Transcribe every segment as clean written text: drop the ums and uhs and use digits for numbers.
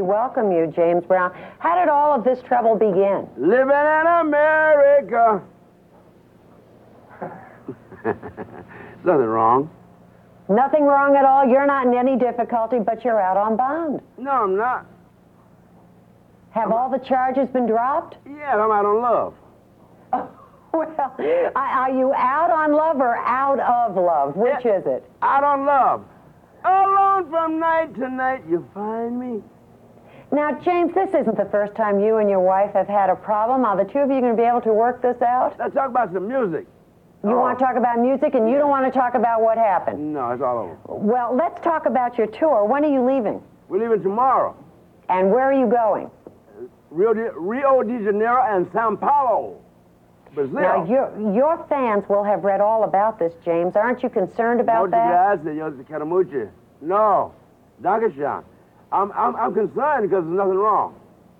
welcome you, James Brown. How did all of this trouble begin? Living in America. There's nothing wrong. Nothing wrong at all. You're not in any difficulty, but you're out on bond. No, I'm not. Have all the charges been dropped? Yeah, I'm out on love. Well, are you out on love or out of love? Which is it? Out on love. Alone from night to night, you find me. Now, James, this isn't the first time you and your wife have had a problem. Are the two of you going to be able to work this out? Let's talk about some music. You want to talk about music, and you don't want to talk about what happened? No, it's all over. Well, let's talk about your tour. When are you leaving? We're leaving tomorrow. And where are you going? Rio de Janeiro and Sao Paulo, Brazil. Now, your fans will have read all about this, James. Aren't you concerned about that? No, Dankeschön. I'm concerned because there's nothing wrong.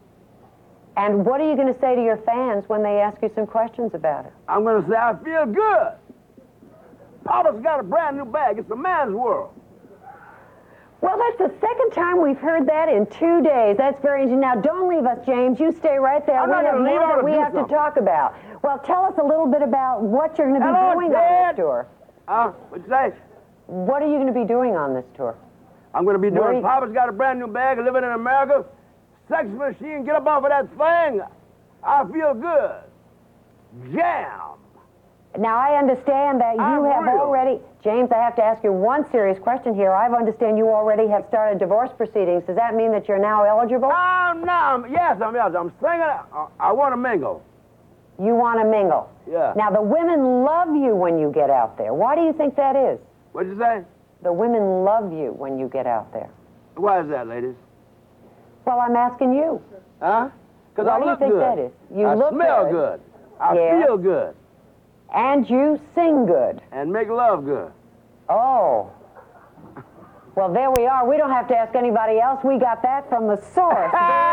And what are you going to say to your fans when they ask you some questions about it? I'm going to say, I feel good. Papa's got a brand new bag. It's a man's world. Well, that's the second time we've heard that in 2 days. That's very interesting. Now, don't leave us, James. You stay right there. I'm not going to leave. We have to talk about. Well, tell us a little bit about what you're going to be doing on this tour. What'd you say? What are you going to be doing on this tour? I'm going to be doing Papa's Got a Brand New Bag, Living in America, Sex Machine, get up off of that thing. I feel good. Jam. Now, I understand that you have already... James, I have to ask you one serious question here. I understand you already have started divorce proceedings. Does that mean that you're now eligible? No. Yes, I'm eligible. I'm singing. I want to mingle. You want to mingle? Yeah. Now, the women love you when you get out there. Why do you think that is? What'd you say? The women love you when you get out there. Why is that, ladies? Well, I'm asking you. Huh? Because I look good. Why do you think that is? You look good. I smell good. I feel good. And you sing good. And make love good. Oh. Well, there we are. We don't have to ask anybody else. We got that from the source.